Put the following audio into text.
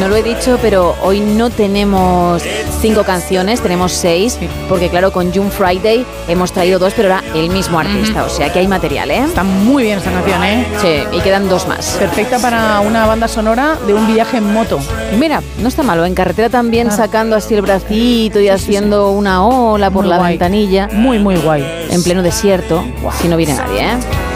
no lo he dicho, pero hoy no tenemos 5 canciones, tenemos 6, porque claro, con June Friday hemos traído 2, pero era el mismo artista, o sea que hay material, ¿eh? Está muy bien esta canción, ¿eh? Sí, y quedan 2 más. Perfecta para una banda sonora de un viaje en moto. Mira, no está malo, en carretera también sacando así el bracito y haciendo una ola por Muy la guay. ventanilla. Muy, muy guay. En pleno desierto, si no viene nadie, ¿eh?